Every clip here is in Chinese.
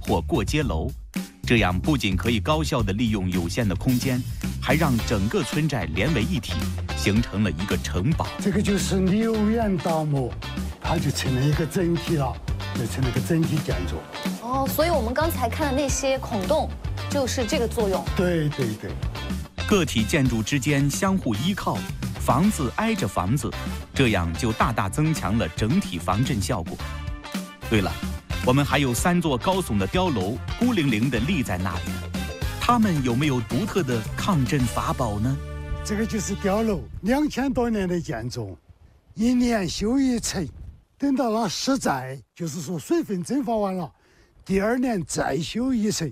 或过街楼，这样不仅可以高效地利用有限的空间，还让整个村寨连为一体，形成了一个城堡。 这个就是留园打磨，它就成了一个整体了，就成了个整体建筑。 哦，所以我们刚才看的那些孔洞，就是这个作用。 对。 个体建筑之间相互依靠，房子挨着房子，这样就大大增强了整体防震效果。对了，我们还有3座高耸的碉楼孤零零地立在那里，它们有没有独特的抗震法宝呢？ 这个就是碉楼，2000多年的建筑，1年修1层，等到了施载，就是说水分蒸发完了，第2年再修1层。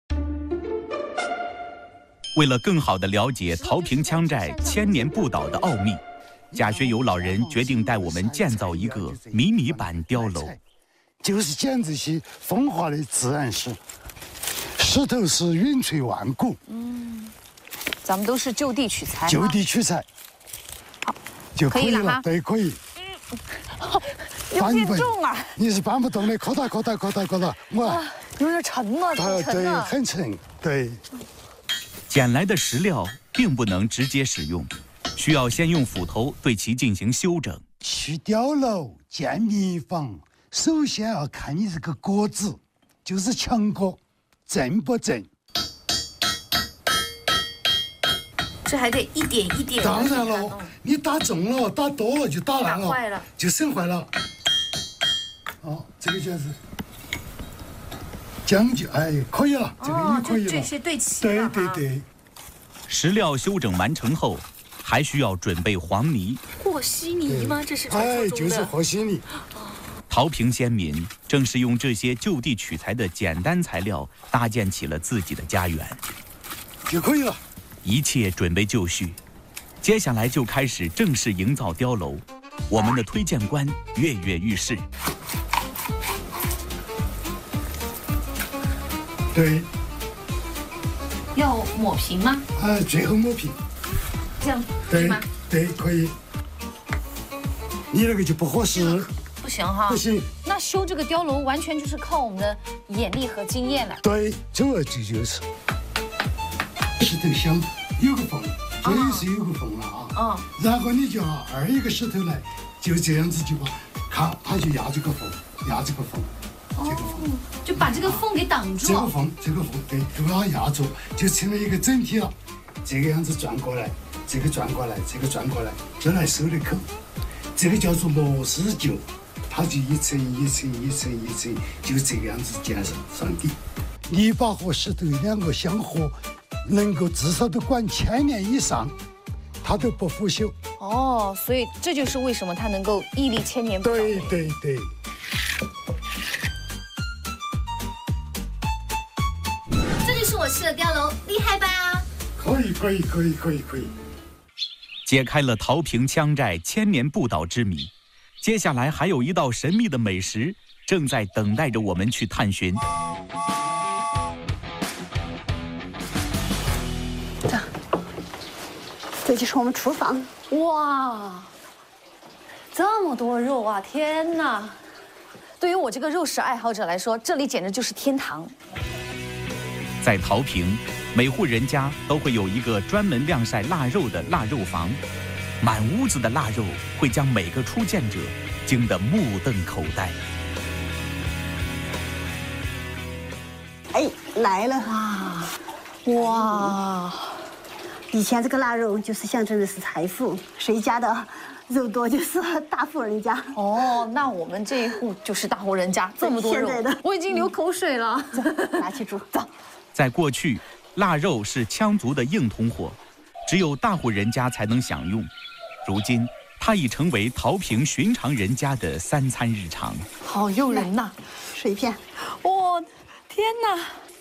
为了更好地了解陶坪羌寨千年不倒的奥秘，贾学友老人决定带我们建造一个迷你版碉楼。 就是捡这些风化的自然石，石头是允垂万古。 咱们都是就地取材。 就地取材， 好， 就可以了。 可以吗？ 对，可以。 有点重啊！ 你是搬不动的，扩大。哇， 有点沉了， 对，很沉，对。 捡来的石料并不能直接使用，需要先用斧头对其进行修整。 去碉楼、建民房，首先要看你这个橛子，就是墙橛，正不正。 这还得一点一点。 当然了，你打重了、打多了就打烂了， 坏了就损坏了。哦，这个就是讲究，可以了，这个也可以了。 这些对齐了。 对。 石料修整完成后，还需要准备黄泥。 和稀泥吗？这是传说中的。 就是和稀泥。 陶坪先民正是用这些就地取材的简单材料，搭建起了自己的家园。 就可以了。 一切准备就绪，接下来就开始正式营造碉楼。我们的推荐官跃跃欲试。 对。 要抹平吗？ 最后抹平。 这样可以吗？ 对，可以。你那个就不合适。 不行哈。 不行。 那修这个碉楼完全就是靠我们的眼力和经验了。 对，这就是石头镶有个缝，这也是有个缝了啊。然后你就要2一个石头来，就这样子就把它就压这个缝，这个缝， 就把这个缝给挡住。 这个缝对，就把它压住，就成了一个整体了。这个样子转过来，这个转过来，这来收的口，这个叫做螺丝臼，它就一层一层，就这个样子建上底。泥巴和石头2个相合，能够至少都管1000年以上，它都不腐朽。 所以这就是为什么它能够屹立1000年不倒。 对。 这就是我砌的碉楼，厉害吧？ 可以。 揭开了陶坪羌寨千年不倒之谜，接下来还有一道神秘的美食正在等待着我们去探寻。 这就是我们厨房。 哇，这么多肉啊！天哪！对于我这个肉食爱好者来说，这里简直就是天堂。 在陶坪，每户人家都会有一个专门晾晒腊肉的腊肉房，满屋子的腊肉会将每个初见者惊得目瞪口呆。 来了！哇！以前这个腊肉就是象征的是财富，谁家的肉多就是大户人家。 那我们这一户就是大户人家，这么多肉，我已经流口水了。 拿去煮，走。 在过去，腊肉是羌族的硬通货，只有大户人家才能享用。如今，它已成为陶坪寻常人家的3餐日常。 好诱人呐！ 吃一片。 天哪！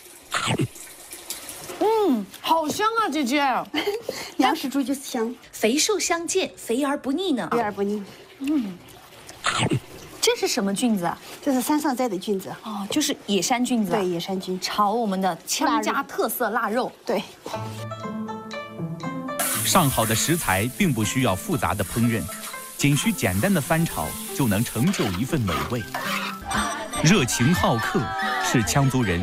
好香啊，姐姐！ 粮食猪就是香， 肥瘦相间，肥而不腻呢。 肥而不腻。 这是什么菌子啊？ 这是山上摘的菌子。 就是野山菌子。 对，野山菌炒我们的羌家特色腊肉。 对。 上好的食材并不需要复杂的烹饪，仅需简单的翻炒就能成就一份美味。热情好客是羌族人